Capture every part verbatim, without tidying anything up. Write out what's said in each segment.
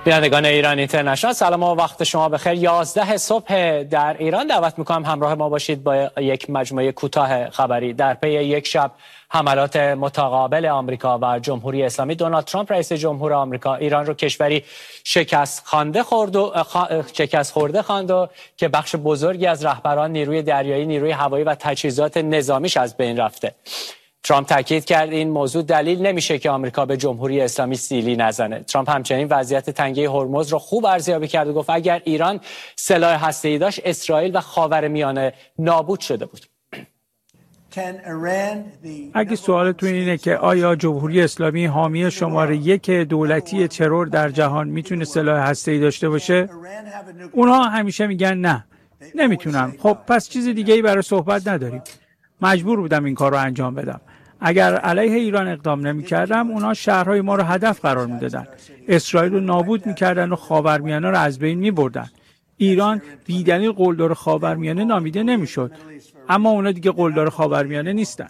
بینندگان ایران اینترنشنال، سلام و وقت شما بخیر. یازده صبح در ایران دعوت میکنم همراه ما باشید با یک مجموعه کوتاه خبری. در پی یک شب حملات متقابل آمریکا و جمهوری اسلامی، دونالد ترامپ رئیس جمهور آمریکا ایران رو کشوری شکست خوانده خورد و شکست خورده خواند و که بخش بزرگی از رهبران نیروی دریایی، نیروی هوایی و تجهیزات نظامیش از بین رفته. ترامپ تاکید کرد این موضوع دلیل نمیشه که آمریکا به جمهوری اسلامی سیلی نزنه. ترامپ همچنین وضعیت تنگه هرمز رو خوب ارزیابی کرد و گفت اگر ایران سلاح هسته‌ای داشت، اسرائیل و خاورمیانه نابود شده بود. اگه سوالتون اینه که آیا جمهوری اسلامی حامی شماره یک دولتی ترور در جهان میتونه سلاح هسته‌ای داشته باشه؟ اونها همیشه میگن نه، نمیتونم. خب پس چیز دیگه ای برای صحبت نداریم. مجبور بودم این کار رو انجام بدم. اگر علیه ایران اقدام نمی‌کردم، اونا شهرهای ما رو هدف قرار می‌دادن. اسرائیل رو نابود می‌کردن و خاورمیانه رو از بین می‌بردن. ایران بی‌دلیل قلدر خاورمیانه نامیده نمی‌شد. اما اونا دیگه قلدر خاورمیانه نیستن.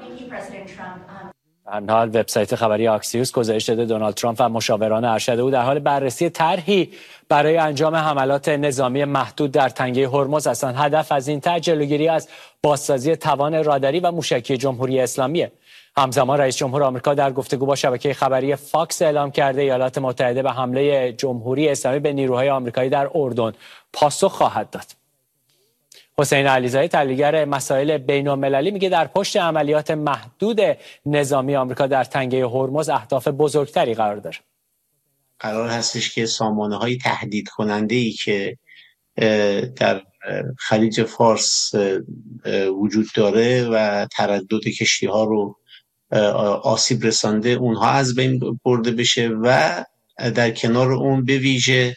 در حال وبسایت خبری آکسیوس گزارش داده دونالد ترامپ و مشاوران ارشد او در حال بررسی طرحی برای انجام حملات نظامی محدود در تنگه هرمز هستند. هدف از این طرح جلوگیری از بازسازی توان راداری و موشکی جمهوری اسلامیه. همزمان رئیس جمهور آمریکا در گفتگو با شبکه خبری فاکس اعلام کرده ایالات متحده به حمله جمهوری اسلامی به نیروهای آمریکایی در اردن پاسخ خواهد داد. حسین علیزاده، تحلیلگر مسائل بین‌المللی، میگه در پشت عملیات محدود نظامی آمریکا در تنگه هرمز اهداف بزرگتری قرار داره. قرار هستش که سامانه‌های تهدید کننده‌ای که در خلیج فارس وجود داره و تردد کشتی‌ها رو آسیب رسانده، اونها از بین برده بشه و در کنار اون به ویژه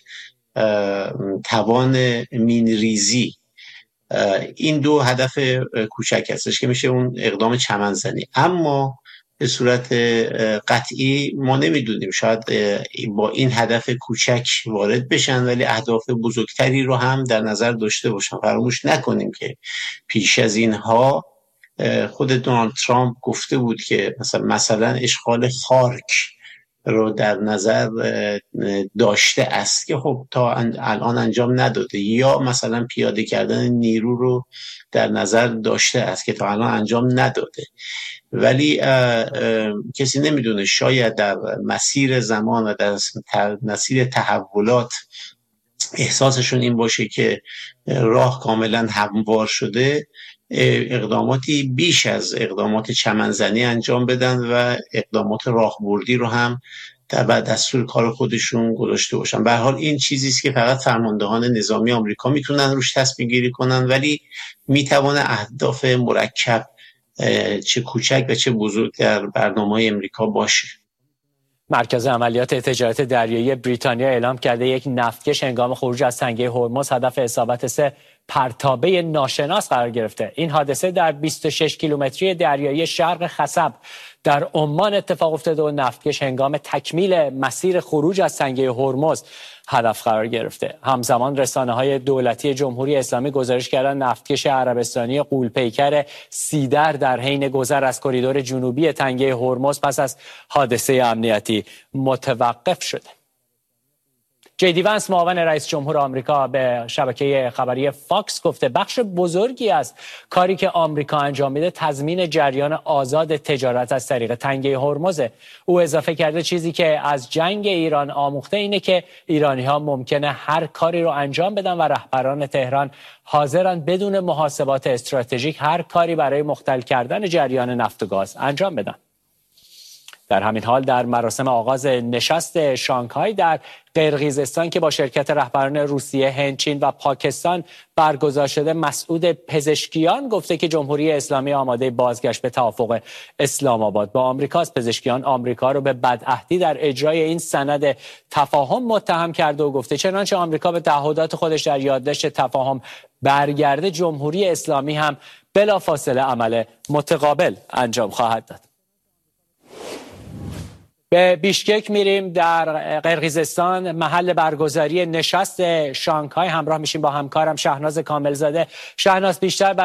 توان مین‌ریزی. این دو هدف کوچک هستش که میشه اون اقدام چمنزنی. اما به صورت قطعی ما نمیدونیم، شاید با این هدف کوچک وارد بشن ولی اهداف بزرگتری رو هم در نظر داشته باشن. فراموش نکنیم که پیش از اینها خود دونالد ترامپ گفته بود که مثلا مثلا اشغال خارک رو در نظر داشته است که خب تا الان انجام نداده، یا مثلا پیاده کردن نیرو رو در نظر داشته است که تا الان انجام نداده. ولی کسی نمیدونه، شاید در مسیر زمان و در مسیر تحولات احساسشون این باشه که راه کاملا هموار شده، اقداماتی بیش از اقدامات چمنزنی انجام بدن و اقدامات راهبردی رو هم در بعد دستور کار خودشون گذاشته باشن. به هر حال این چیزی است که فقط فرماندهان نظامی آمریکا میتونن روش تصمیم گیری کنن، ولی میتونه اهداف مرکب چه کوچک و چه بزرگ در برنامه‌های آمریکا باشه. مرکز عملیات تجارت دریایی بریتانیا اعلام کرده یک نفتکش هنگام خروج از تنگه هرمز هدف اصابت سه پرتابه ناشناس قرار گرفته. این حادثه در بیست و شش کیلومتری دریایی شرق خصب در عمان اتفاق افتاده و نفتکش هنگام تکمیل مسیر خروج از تنگه هرمز هدف قرار گرفته. همزمان رسانه‌های دولتی جمهوری اسلامی گزارش کردند نفتکش عربستانی غول‌پیکر سیدر در حین گذر از کریدور جنوبی تنگه هرمز پس از حادثه امنیتی متوقف شده. جی دی ونس، معاون رئیس جمهور آمریکا، به شبکه خبری فاکس گفته بخش بزرگی از کاری که آمریکا انجام میده تضمین جریان آزاد تجارت از طریق تنگه هرمزه. او اضافه کرده چیزی که از جنگ ایران آموخته اینه که ایرانی‌ها ممکنه هر کاری رو انجام بدن و رهبران تهران حاضرن بدون محاسبات استراتژیک هر کاری برای مختل کردن جریان نفت و گاز انجام بدن. در همین حال در مراسم آغاز نشست شانگهای در قرقیزستان که با شرکت رهبران روسیه، هند، چین و پاکستان برگزار شده، مسعود پزشکیان گفته که جمهوری اسلامی آماده بازگشت به توافق اسلام آباد با آمریکاست. پزشکیان آمریکا رو به بدعهدی در اجرای این سند تفاهم متهم کرده و گفته چنانچه آمریکا به تعهدات خودش در یادداشت تفاهم برگرده، جمهوری اسلامی هم بلافاصله عمل متقابل انجام خواهد داد. به بیشکک میریم. در قرقیزستان محل برگزاری نشست شانگهای همراه میشیم با همکارم شهناز کاملزاده. شهناز، بیشتر